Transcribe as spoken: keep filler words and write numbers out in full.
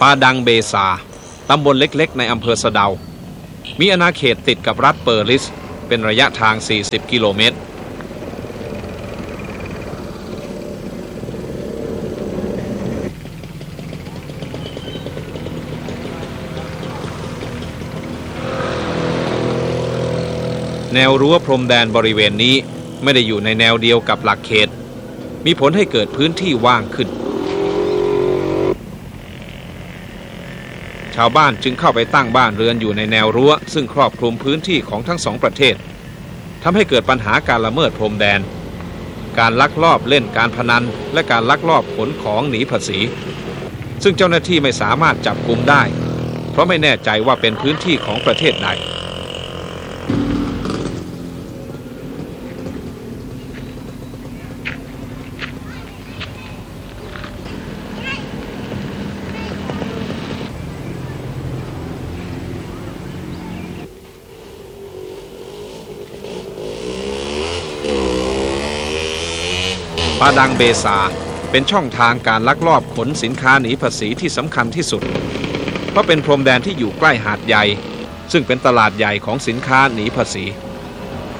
ปาดังเบซาตำบลเล็กๆในอำเภอสะเดามีอาณาเขตติดกับรัฐเปอร์ลิสเป็นระยะทางสี่สิบกิโลเมตรแนวรั้วพรมแดนบริเวณนี้ไม่ได้อยู่ในแนวเดียวกับหลักเขตมีผลให้เกิดพื้นที่ว่างขึ้นชาวบ้านจึงเข้าไปตั้งบ้านเรือนอยู่ในแนวรั้วซึ่งครอบคลุมพื้นที่ของทั้งสองประเทศทำให้เกิดปัญหาการละเมิดพรมแดนการลักลอบเล่นการพนันและการลักลอบขนของหนีภาษีซึ่งเจ้าหน้าที่ไม่สามารถจับกุมได้เพราะไม่แน่ใจว่าเป็นพื้นที่ของประเทศใดปาดังเบซาเป็นช่องทางการลักลอบขนสินค้าหนีภาษีที่สำคัญที่สุดเพราะเป็นพรมแดนที่อยู่ใกล้หาดใหญ่ซึ่งเป็นตลาดใหญ่ของสินค้าหนีภาษี